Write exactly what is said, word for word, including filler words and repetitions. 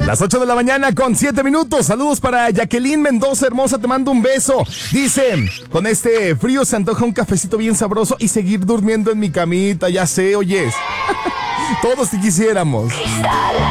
Las ocho de la mañana con siete minutos. Saludos para Jacqueline Mendoza, hermosa, te mando un beso. Dice, con este frío se antoja un cafecito bien sabroso y seguir durmiendo en mi camita, ya sé, oyes. Todos si quisiéramos.